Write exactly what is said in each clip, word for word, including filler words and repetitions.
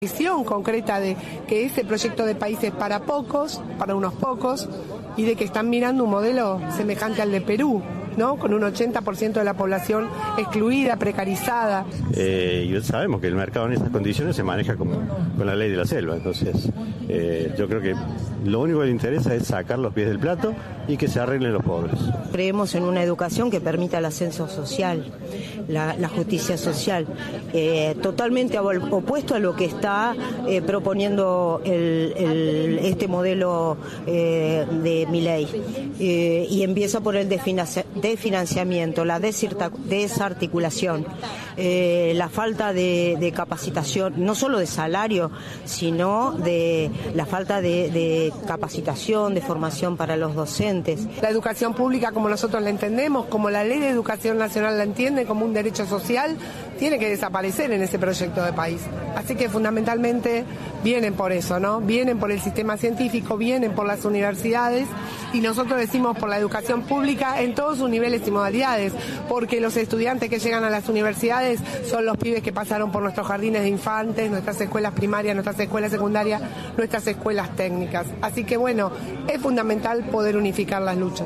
Visión concreta de que ese proyecto de país es para pocos, para unos pocos, y de que están mirando un modelo semejante al de Perú, ¿no? Con un ochenta por ciento de la población excluida, precarizada. Eh, y sabemos que el mercado en esas condiciones se maneja como con la ley de la selva, entonces eh, yo creo que lo único que le interesa es sacar los pies del plato y que se arreglen los pobres. Creemos en una educación que permita el ascenso social, la, la justicia social, eh, totalmente opuesto a lo que está eh, proponiendo el, el, este modelo eh, de Milei. Eh, y empieza por el desfinanciamiento, la desarticulación, eh, la falta de, de capacitación, no solo de salario, sino de la falta de, de capacitación, de formación para los docentes. La educación pública, como nosotros la entendemos, como la Ley de Educación Nacional la entiende, como un derecho social, tiene que desaparecer en ese proyecto de país. Así que fundamentalmente vienen por eso, ¿no? Vienen por el sistema científico, vienen por las universidades, y nosotros decimos por la educación pública en todos sus niveles y modalidades, porque los estudiantes que llegan a las universidades son los pibes que pasaron por nuestros jardines de infantes, nuestras escuelas primarias, nuestras escuelas secundarias, nuestras escuelas técnicas. Así que bueno, es fundamental poder unificar las luchas.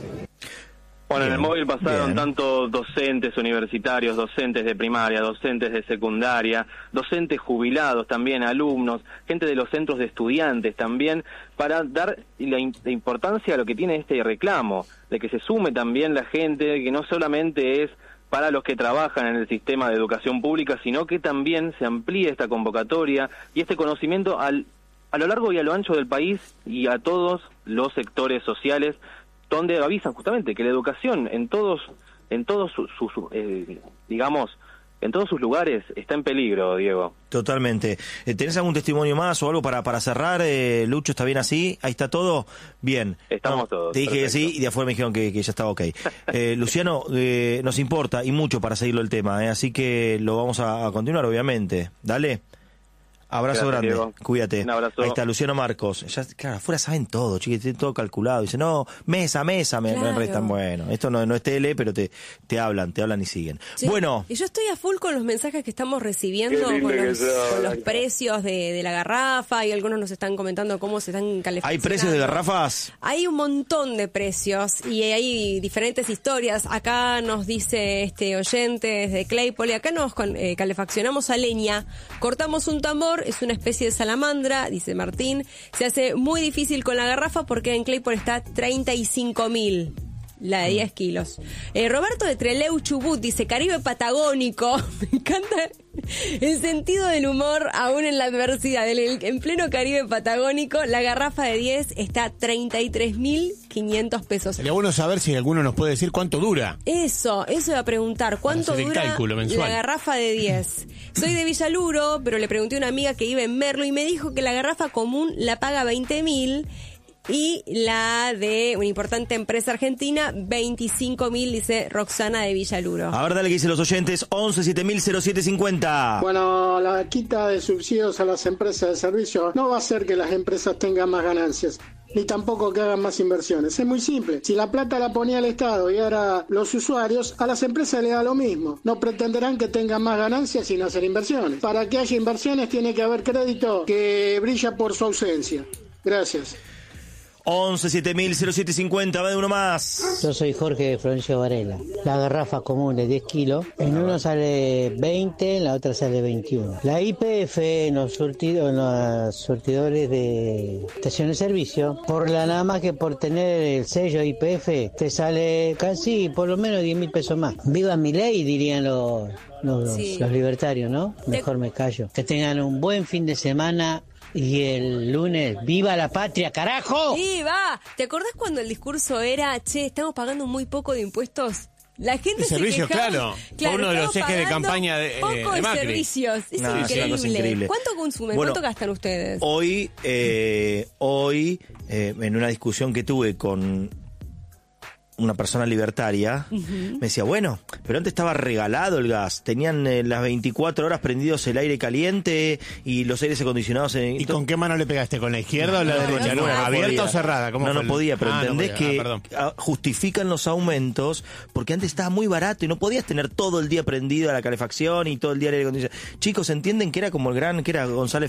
Bueno, bien, en el móvil pasaron bien. tanto docentes universitarios, docentes de primaria, docentes de secundaria, docentes jubilados también, alumnos, gente de los centros de estudiantes también, para dar la, in- la importancia a lo que tiene este reclamo, de que se sume también la gente, que no solamente es para los que trabajan en el sistema de educación pública, sino que también se amplíe esta convocatoria y este conocimiento al, a lo largo y a lo ancho del país y a todos los sectores sociales, donde avisan justamente que la educación en todos, en todos sus, sus eh, digamos, en todos sus lugares está en peligro, Diego. Totalmente. ¿Tenés algún testimonio más o algo para para cerrar? Eh, Lucho, ¿está bien así? ¿Ahí está todo? Bien. Estamos no, todos. Te dije perfecto. que sí y de afuera me dijeron que, que ya estaba ok. Eh, Luciano, eh, nos importa y mucho para seguirlo el tema, eh, así que lo vamos a, a continuar, obviamente. Dale. Abrazo Gracias, grande, Diego. cuídate. Un abrazo. Ahí está Luciano Marcos. Ya, claro, afuera saben todo, chiquis, tienen todo calculado. Dice, no, mesa, mesa, me, Claro. me restan. Bueno, esto no, no es tele, pero te, te hablan, te hablan y siguen. Sí. Bueno. Y yo estoy a full con los mensajes que estamos recibiendo, Qué lindo con que los, sos. con los precios de, de la garrafa, y algunos nos están comentando cómo se están calefaccionando. ¿Hay precios de garrafas? Hay un montón de precios y hay diferentes historias. Acá nos dice este oyente desde Claypole, acá nos con, eh, calefaccionamos a leña, cortamos un tambor, es una especie de salamandra, dice Martín, se hace muy difícil con la garrafa porque en Claypole está treinta y cinco mil. La de diez kilos. Eh, Roberto de Trelew, Chubut, dice Caribe Patagónico. Me encanta el sentido del humor aún en la adversidad. En, en pleno Caribe Patagónico, la garrafa de diez está a treinta y tres mil quinientos pesos. Sería bueno saber si alguno nos puede decir cuánto dura. Eso, eso iba a preguntar. ¿Cuánto hacer el dura cálculo mensual. la garrafa de diez? Soy de Villaluro, pero le pregunté a una amiga que vive en Merlo y me dijo que la garrafa común la paga veinte mil. Y la de una importante empresa argentina, veinticinco mil, dice Roxana de Villaluro. A ver, dale que dicen los oyentes, once siete mil cero siete cincuenta. Bueno, la quita de subsidios a las empresas de servicio no va a hacer que las empresas tengan más ganancias, ni tampoco que hagan más inversiones. Es muy simple. Si la plata la ponía el Estado y ahora los usuarios, a las empresas les da lo mismo. No pretenderán que tengan más ganancias sin hacer inversiones. Para que haya inversiones tiene que haber crédito que brilla por su ausencia. Gracias. once siete mil cero siete cincuenta, va de uno más. Yo soy Jorge de Florencio Varela. La garrafa común de diez kilos, en uno sale veinte, en la otra sale veintiuno. La I P F en los, surtido, en los surtidores de estación de servicio, por la nada más que por tener el sello I P F, te sale casi por lo menos diez mil pesos más. Viva Milei, dirían los, los, Sí. los libertarios, ¿no? Mejor me callo. Que tengan un buen fin de semana. Y el lunes, ¡viva la patria, carajo! Sí, va. ¿Te acordás cuando el discurso era, che, estamos pagando muy poco de impuestos? La gente De se servicios, quejaba. claro. Fue uno de los estamos ejes de pagando campaña de, eh, poco de de Macri. servicios. Es Nah, es una cosa increíble. increíble. ¿Cuánto consumen? Bueno, ¿Cuánto gastan ustedes? Hoy, eh, hoy eh, en una discusión que tuve con una persona libertaria, uh-huh. me decía, bueno, pero antes estaba regalado el gas, tenían eh, las veinticuatro horas prendidos el aire caliente y los aires acondicionados. En... ¿Y con qué mano le pegaste? ¿Con la izquierda no, o la no, derecha? No, no, ¿abierta podía. o cerrada? ¿Cómo no, no el... podía, pero ah, entendés no podía. que ah, justifican los aumentos porque antes estaba muy barato y no podías tener todo el día prendido a la calefacción y todo el día el aire acondicionado. Chicos, entienden que era como el gran, que era González